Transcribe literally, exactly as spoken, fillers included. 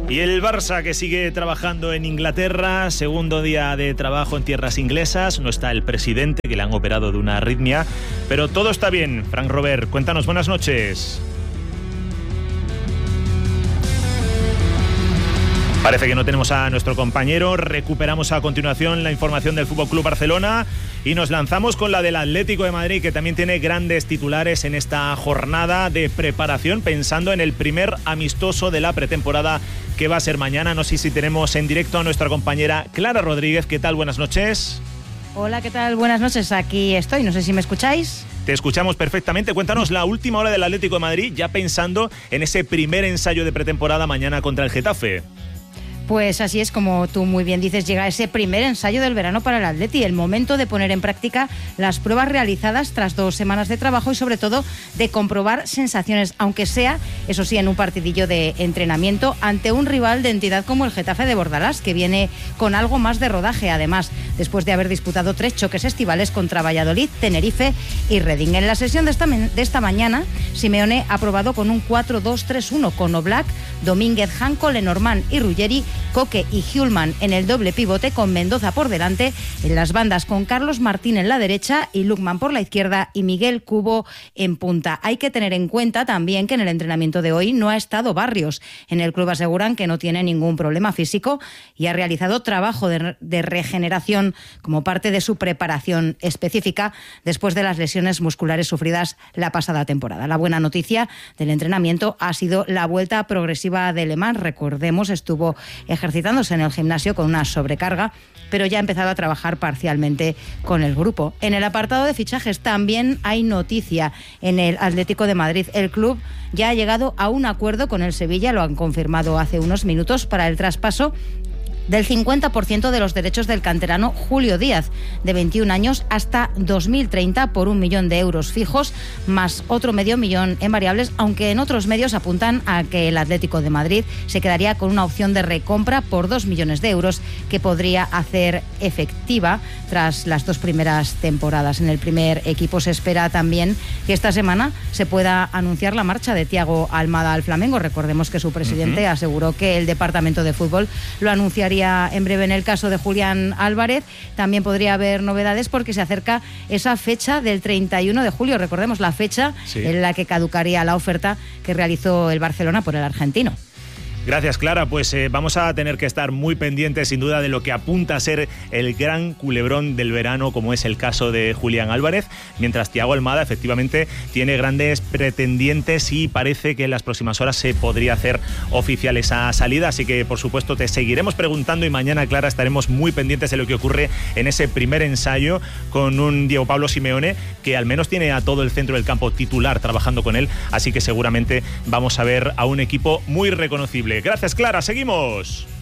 Y el Barça, que sigue trabajando en Inglaterra, segundo día de trabajo en tierras inglesas. No está el presidente, que le han operado de una arritmia, pero todo está bien. Frank Robert, cuéntanos, buenas noches. Parece que no tenemos a nuestro compañero. Recuperamos a continuación la información del F C Barcelona y nos lanzamos con la del Atlético de Madrid, que también tiene grandes titulares en esta jornada de preparación, pensando en el primer amistoso de la pretemporada que va a ser mañana. No sé si tenemos en directo a nuestra compañera Clara Rodríguez. ¿Qué tal? Buenas noches. Hola, ¿qué tal? Buenas noches. Aquí estoy. No sé si me escucháis. Te escuchamos perfectamente. Cuéntanos la última hora del Atlético de Madrid, ya pensando en ese primer ensayo de pretemporada mañana contra el Getafe. Pues así es, como tú muy bien dices, llega ese primer ensayo del verano para el Atleti, el momento de poner en práctica las pruebas realizadas tras dos semanas de trabajo y sobre todo de comprobar sensaciones, aunque sea, eso sí, en un partidillo de entrenamiento ante un rival de entidad como el Getafe de Bordalás, que viene con algo más de rodaje, además, después de haber disputado tres choques estivales contra Valladolid, Tenerife y Reading. En la sesión de esta, de esta mañana, Simeone ha probado con un cuatro dos tres uno con Oblak, Domínguez, Janko, Lenormand y Ruggeri, Coque y Hjulman en el doble pivote, con Mendoza por delante, en las bandas con Carlos Martín en la derecha y Lukman por la izquierda y Miguel Cubo en punta. Hay que tener en cuenta también que en el entrenamiento de hoy no ha estado Barrios. En el club aseguran que no tiene ningún problema físico y ha realizado trabajo de, de regeneración como parte de su preparación específica después de las lesiones musculares sufridas la pasada temporada. La buena noticia del entrenamiento ha sido la vuelta progresiva de Le Mans. Recordemos, estuvo ejercitándose en el gimnasio con una sobrecarga, pero ya ha empezado a trabajar parcialmente con el grupo. En el apartado de fichajes también hay noticia en el Atlético de Madrid. El club ya ha llegado a un acuerdo con el Sevilla, lo han confirmado hace unos minutos, para el traspaso del cincuenta por ciento de los derechos del canterano Julio Díaz, de veintiún años, hasta dos mil treinta, por un millón de euros fijos, más otro medio millón en variables, aunque en otros medios apuntan a que el Atlético de Madrid se quedaría con una opción de recompra por dos millones de euros que podría hacer efectiva tras las dos primeras temporadas. En el primer equipo se espera también que esta semana se pueda anunciar la marcha de Thiago Almada al Flamengo. Recordemos que su presidente uh-huh. aseguró que el departamento de fútbol lo anunciaría en breve. En el caso de Julián Álvarez también podría haber novedades porque se acerca esa fecha del treinta y uno de julio, recordemos la fecha sí. en la que caducaría la oferta que realizó el Barcelona por el argentino. Gracias, Clara. Pues eh, vamos a tener que estar muy pendientes, sin duda, de lo que apunta a ser el gran culebrón del verano, como es el caso de Julián Álvarez, mientras Thiago Almada efectivamente tiene grandes pretendientes y parece que en las próximas horas se podría hacer oficial esa salida. Así que, por supuesto, te seguiremos preguntando y mañana, Clara, estaremos muy pendientes de lo que ocurre en ese primer ensayo con un Diego Pablo Simeone que al menos tiene a todo el centro del campo titular trabajando con él. Así que seguramente vamos a ver a un equipo muy reconocible. Gracias, Clara. Seguimos.